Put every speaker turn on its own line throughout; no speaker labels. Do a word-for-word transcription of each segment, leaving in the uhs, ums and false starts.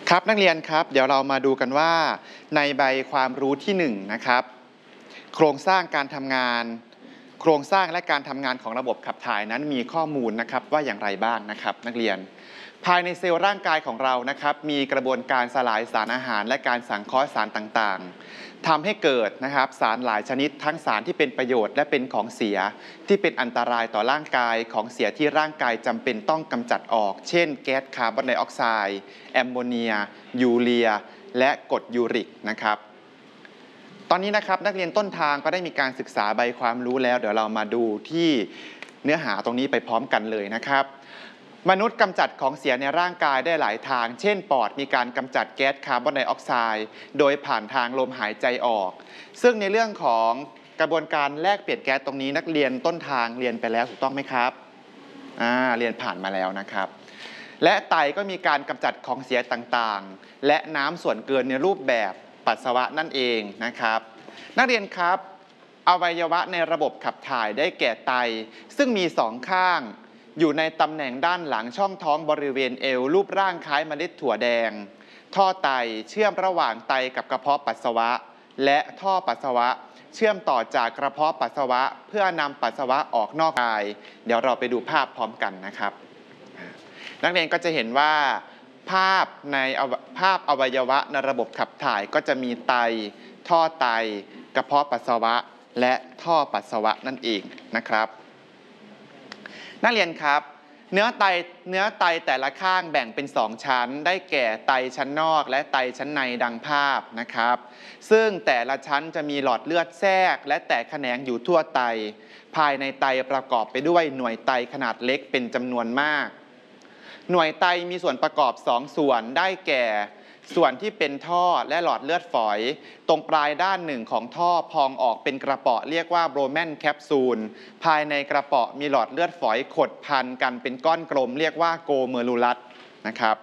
ครับนักเรียนครับเดี๋ยวเรามาดูกันว่าในใบความรู้ที่หนึ่งนะครับโครงสร้างการทำงานโครงสร้างและการทำงานของระบบขับถ่ายนั้นมีข้อมูลนะครับว่าอย่างไรบ้างนะครับนักเรียนภายในเซลล์ร่างกายของเรานะครับมีกระบวนการสลายสารอาหารและการสังเคราะห์สารต่างๆทำให้เกิดนะครับสารหลายชนิดทั้งสารที่เป็นประโยชน์และเป็นของเสียที่เป็นอันตรายต่อร่างกายของเสียที่ร่างกายจำเป็นต้องกำจัดออกเช่นแก๊สคาร์บอนไดออกไซด์แอมโมเนียยูเรียและกรดยูริกนะครับตอนนี้นะครับนักเรียนต้นทางก็ได้มีการศึกษาใบความรู้แล้วเดี๋ยวเรามาดูที่เนื้อหาตรงนี้ไปพร้อมกันเลยนะครับมนุษย์กำจัดของเสียในร่างกายได้หลายทางเช่นปอดมีการกำจัดแก๊สคาร์บอนไดออกไซด์โดยผ่านทางลมหายใจออกซึ่งในเรื่องของกระบวนการแลกเปลี่ยนแก๊สตรงนี้นักเรียนต้นทางเรียนไปแล้วถูกต้องไหมครับอ่าเรียนผ่านมาแล้วนะครับและไตก็มีการกำจัดของเสียต่างๆและน้ำส่วนเกินในรูปแบบปัสสาวะนั่นเองนะครับนักเรียนครับอวัยวะในระบบขับถ่ายได้แก่ไตซึ่งมีสองข้างอยู่ในตำแหน่งด้านหลังช่องท้องบริเวณเอวรูปร่างคล้ายเมล็ดถั่วแดงท่อไตเชื่อมระหว่างไตกับกระเพาะปัสสาวะและท่อปัสสาวะเชื่อมต่อจากกระเพาะปัสสาวะเพื่อนำปัสสาวะออกนอกกายเดี๋ยวเราไปดูภาพพร้อมกันนะครับนักเรียนก็จะเห็นว่าภาพในภาพอวัยวะในระบบขับถ่ายก็จะมีไตท่อไตกระเพาะปัสสาวะและท่อปัสสาวะนั่นเองนะครับนักเรียนครับเนื้อไตเนื้อไตแต่ละข้างแบ่งเป็นสองชั้นได้แก่ไตชั้นนอกและไตชั้นในดังภาพนะครับซึ่งแต่ละชั้นจะมีหลอดเลือดแทรกและแตกแขนงอยู่ทั่วไตภายในไตประกอบไปด้วยหน่วยไตขนาดเล็กเป็นจำนวนมากหน่วยไตมีส่วนประกอบสองส่วนได้แก่ส่วนที่เป็นท่อและหลอดเลือดฝอยตรงปลายด้านหนึ่งของท่อพองออกเป็นกระเปาะเรียกว่าโบรแมนแคปซูลภายในกระเปาะมีหลอดเลือดฝอยขดพันกันเป็นก้อนกลมเรียกว่าโกเมอรูลัสนะครับ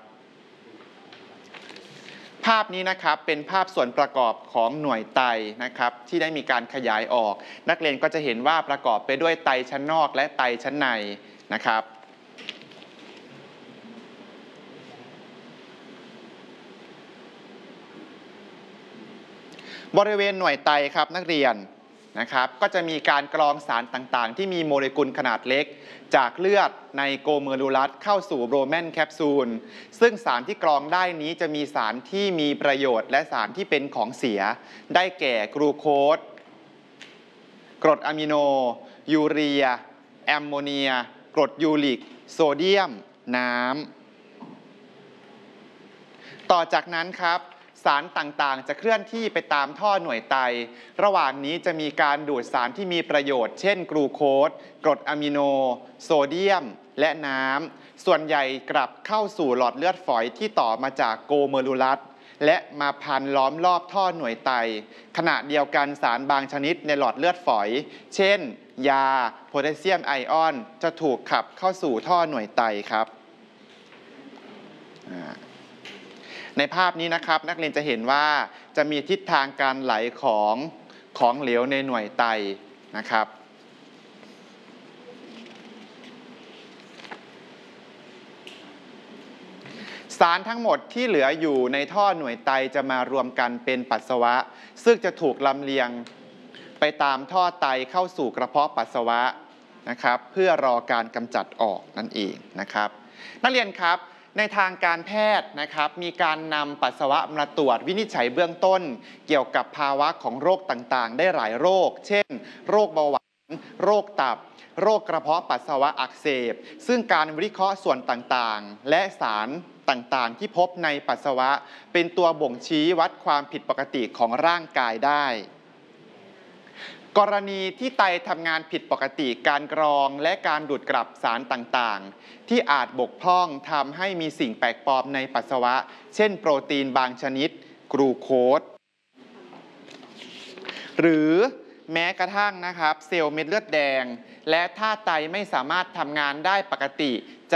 ภาพนี้นะครับเป็นภาพส่วนประกอบของหน่วยไตนะครับที่ได้มีการขยายออกนักเรียนก็จะเห็นว่าประกอบไปด้วยไตชั้นนอกและไตชั้นในนะครับบริเวณหน่วยไตครับนักเรียนนะครับก็จะมีการกรองสารต่างๆที่มีโมเลกุลขนาดเล็กจากเลือดในโกเมอรูลัสเข้าสู่โบรแมนแคปซูลซึ่งสารที่กรองได้นี้จะมีสารที่มีประโยชน์และสารที่เป็นของเสียได้แก่กลูโคสกรดอะมิโนยูเรียแอมโมเนียกรดยูริกโซเดียมน้ำต่อจากนั้นครับสารต่างๆจะเคลื่อนที่ไปตามท่อหน่วยไตระหว่างนี้จะมีการดูดสารที่มีประโยชน์เช่นกลูโคสกรดอะมิโนโซเดียมและน้ำส่วนใหญ่กลับเข้าสู่หลอดเลือดฝอยที่ต่อมาจากโกเมอรูลัสและมาพันล้อมรอบท่อหน่วยไตขณะเดียวกันสารบางชนิดในหลอดเลือดฝอยเช่นยาโพแทสเซียมไอออนจะถูกขับเข้าสู่ท่อหน่วยไตครับในภาพนี้นะครับนักเรียนจะเห็นว่าจะมีทิศทางการไหลของของเหลวในหน่วยไตนะครับสารทั้งหมดที่เหลืออยู่ในท่อหน่วยไตจะมารวมกันเป็นปัสสาวะซึ่งจะถูกลำเลียงไปตามท่อไตเข้าสู่กระเพาะปัสสาวะนะครับเพื่อรอการกำจัดออกนั่นเองนะครับนักเรียนครับในทางการแพทย์นะครับมีการนำปัสสาวะมาตรวจวินิจฉัยเบื้องต้นเกี่ยวกับภาวะของโรคต่างๆได้หลายโรคเช่นโรคเบาหวานโรคตับโรคกระเพาะปัสสาวะอักเสบซึ่งการวิเคราะห์ส่วนต่างๆและสารต่างๆที่พบในปัสสาวะเป็นตัวบ่งชี้วัดความผิดปกติของร่างกายได้กรณีที่ไตทำงานผิดปกติการกรองและการดูดกลับสารต่างๆที่อาจบกพร่องทำให้มีสิ่งแปลกปลอมในปัสสาวะเช่นโปรตีนบางชนิดกลูโคสหรือแม้กระทั่งนะครับเซลล์เม็ดเลือดแดงและถ้าไตไม่สามารถทำงานได้ปกติ